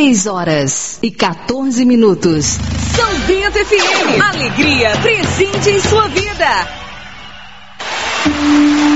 6h14. São Bento FM. Alegria presente em sua vida.